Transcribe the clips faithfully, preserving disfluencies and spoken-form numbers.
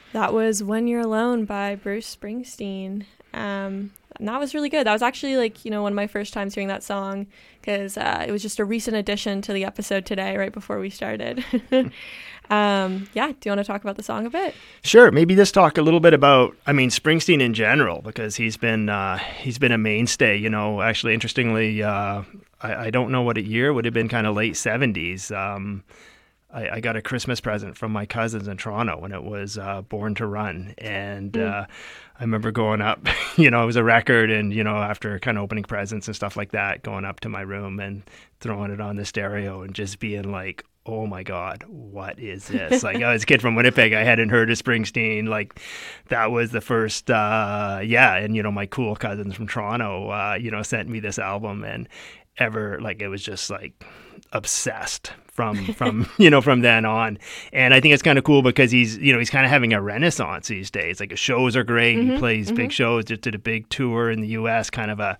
That was When You're Alone by Bruce Springsteen. Um, and that was really good. That was actually like, you know, one of my first times hearing that song because uh, it was just a recent addition to the episode today, right before we started. um, yeah, do you want to talk about the song a bit? Sure. Maybe just talk a little bit about, I mean, Springsteen in general, because he's been uh, he's been a mainstay. You know, actually, interestingly, uh, I, I don't know what a year would have been, kind of late seventies. Um, I, I got a Christmas present from my cousins in Toronto when it was uh, Born to Run. And mm. uh, I remember going up, you know, it was a record and, you know, after kind of opening presents and stuff like that, going up to my room and throwing it on the stereo and just being like, oh my God, what is this? Like, I was a kid from Winnipeg. I hadn't heard of Springsteen. Like, that was the first, uh, yeah. And, you know, my cool cousins from Toronto, uh, you know, sent me this album and ever, like, it was just like obsessed from, from, you know, from then on. And I think it's kind of cool because he's, you know, he's kind of having a renaissance these days. Like, his shows are great. Mm-hmm, he plays mm-hmm. big shows, just did a big tour in the U S, kind of a,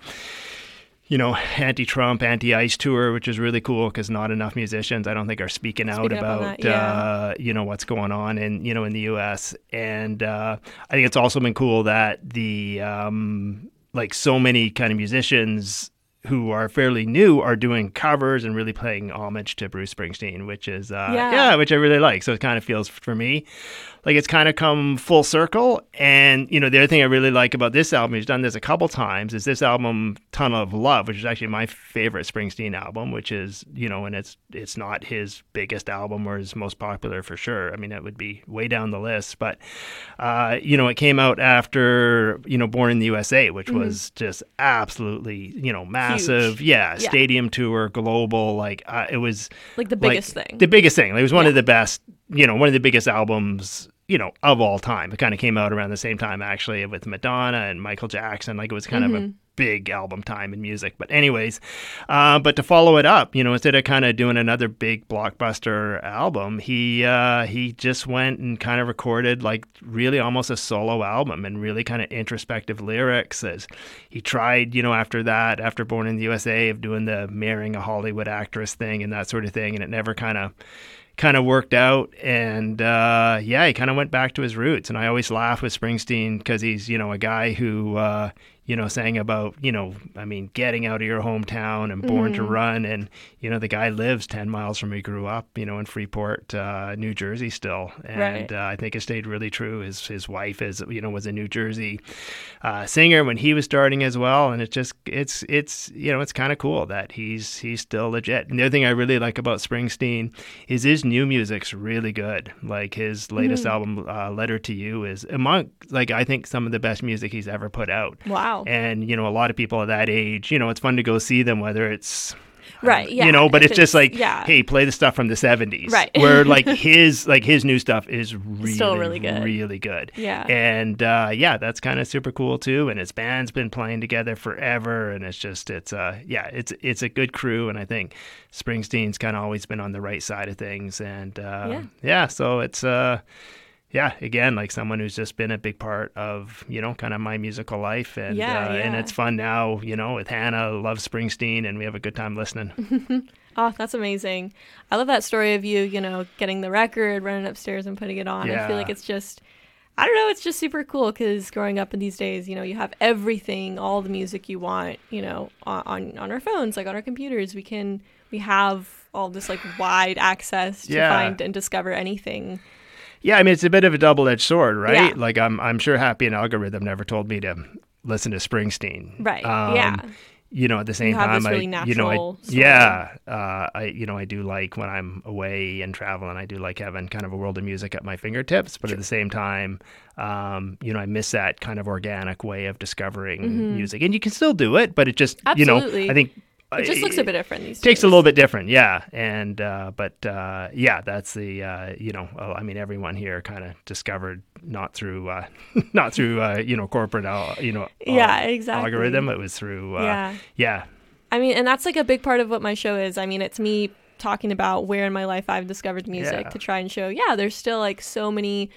you know, anti-Trump, anti-ICE tour, which is really cool because not enough musicians, I don't think, are speaking out Speak about, that, yeah. uh, you know, what's going on in, you know, in the U S. And uh, I think it's also been cool that the, um, like, so many kind of musicians who are fairly new are doing covers and really paying homage to Bruce Springsteen, which is, uh, yeah. yeah, which I really like. So it kind of feels, for me, like it's kind of come full circle. And, you know, the other thing I really like about this album, he's done this a couple times, is this album, Tunnel of Love, which is actually my favorite Springsteen album, which is, you know, and it's it's not his biggest album or his most popular for sure. I mean, it would be way down the list. But, uh, you know, it came out after, you know, Born in the U S A, which mm-hmm. was just absolutely, you know, massive. Yeah, yeah, stadium tour, global. Like, uh, it was like the biggest like, thing. The biggest thing. It was one yeah. of the best, you know, one of the biggest albums, you know, of all time. It kind of came out around the same time, actually, with Madonna and Michael Jackson. Like, it was kind mm-hmm. of a big album time in music. But anyways, uh, but to follow it up, you know, instead of kind of doing another big blockbuster album, he uh, he just went and kind of recorded like really almost a solo album and really kind of introspective lyrics. As he tried, you know, after that, after Born in the U S A, of doing the marrying a Hollywood actress thing and that sort of thing, and it never kind of kind of worked out. And uh, yeah, he kind of went back to his roots. And I always laugh with Springsteen because he's, you know, a guy who, uh, you know, sang about, you know, I mean, getting out of your hometown and Born mm-hmm. to Run. And, you know, the guy lives ten miles from where he grew up, you know, in Freeport, uh, New Jersey still. And right. uh, I think it stayed really true. His his wife is, you know, was a New Jersey uh, singer when he was starting as well. And it's just, it's, it's, you know, it's kind of cool that he's, he's still legit. And the other thing I really like about Springsteen is his new music's really good. Like, his latest mm-hmm. album, uh, Letter to You, is among, like, I think some of the best music he's ever put out. Wow. And, you know, a lot of people at that age, you know, it's fun to go see them, whether it's, right, yeah. you know, but it's, it's just like, yeah. hey, play the stuff from the seventies. Right. Where, like, his, like, his new stuff is really, still really good. really good. Yeah. And, uh, yeah, that's kind of super cool, too. And his band's been playing together forever. And it's just, it's, uh, yeah, it's, it's a good crew. And I think Springsteen's kind of always been on the right side of things. And, uh, yeah. yeah, so it's, uh, yeah, again, like someone who's just been a big part of, you know, kind of my musical life. And yeah, uh, yeah. and it's fun now, you know, with Hannah, loves Springsteen, and we have a good time listening. Oh, that's amazing. I love that story of you, you know, getting the record, running upstairs and putting it on. Yeah. I feel like it's just, I don't know, it's just super cool because growing up in these days, you know, you have everything, all the music you want, you know, on, on, on our phones, like on our computers. We can, we have all this like wide access to yeah. find and discover anything. Yeah, I mean, it's a bit of a double-edged sword, right? Yeah. Like, I'm I'm sure Happy and Algorithm never told me to listen to Springsteen. Right, um, yeah. You know, at the same you have time, this really I, you know, I, story. yeah, uh, I, you know, I do like when I'm away and traveling, I do like having kind of a world of music at my fingertips, but sure. at the same time, um, you know, I miss that kind of organic way of discovering mm-hmm. music. And you can still do it, but it just, Absolutely. you know, I think, it just looks a bit different these days. Takes a little bit different, yeah. And uh, but uh, yeah, that's the uh, you know, well, I mean, everyone here kind of discovered not through uh, not through uh, you know corporate uh, you know yeah exactly algorithm. It was through uh, yeah yeah. I mean, and that's like a big part of what my show is. I mean, it's me talking about where in my life I've discovered music yeah. to try and show. Yeah, there's still like so many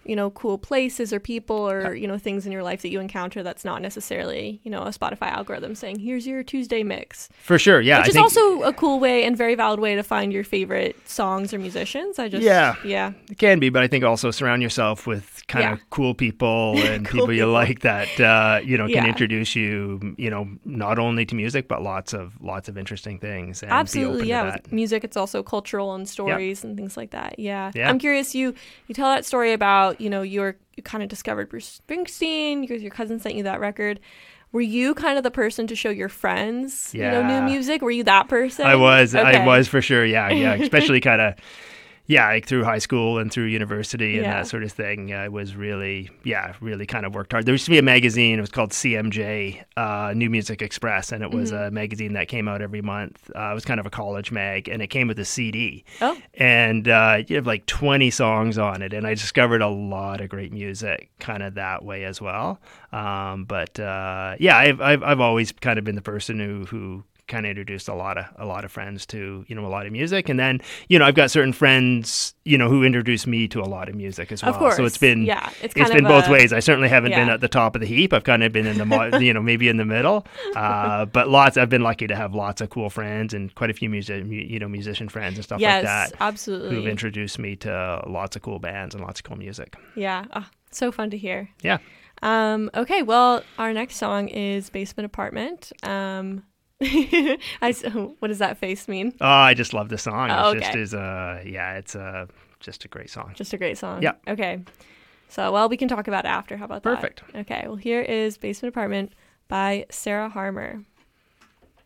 you know, cool places or people or, you know, things in your life that you encounter that's not necessarily, you know, a Spotify algorithm saying, here's your Tuesday mix. For sure, yeah. Which I is think, also a cool way and very valid way to find your favorite songs or musicians. I just, yeah, yeah. It can be, but I think also surround yourself with kind Yeah. of cool people and Cool people you people. like that, uh, you know, can Yeah. introduce you, you know, not only to music, but lots of, lots of interesting things. And be Absolutely, open yeah. to that. With music, it's also cultural and stories and things like that. Yeah. Yeah. I'm curious. You you tell that story about you know you were you kind of discovered Bruce Springsteen because your cousin sent you that record. Were you kind of the person to show your friends, you know, new Yeah. music? Were you that person? I was, I Okay. was for sure. Yeah, yeah. Especially kind of, yeah, like through high school and through university and Yeah. that sort of thing. I was really, yeah, really kind of worked hard. There used to be a magazine. It was called C M J, uh, New Music Express, and it was Mm-hmm. a magazine that came out every month. Uh, it was kind of a college mag, and it came with a C D. Oh, And uh, you have like twenty songs on it, and I discovered a lot of great music kind of that way as well. Um, but uh, yeah, I've, I've I've always kind of been the person who who kind of introduced a lot of a lot of friends to you know a lot of music, and then you know I've got certain friends you know who introduced me to a lot of music as well. of course. So it's been yeah. It's it's kind been of both a- ways. I certainly haven't been yeah. at the top of the heap. I've kind of been in the mo- you know maybe in the middle, uh, but lots. I've been lucky to have lots of cool friends and quite a few music you know musician friends and stuff Yes, like that absolutely. who've introduced me to lots of cool bands and lots of cool music. Yeah. Oh, so fun to hear. Yeah. Um, okay, well, our next song is Basement Apartment. Um, I, s- what does that face mean? Oh, I just love the song. Oh, It's just okay. is a yeah, it's a just a great song. Just a great song. Yeah. Okay. So, well, we can talk about it after. How about that? Perfect. Okay, well, here is Basement Apartment by Sarah Harmer.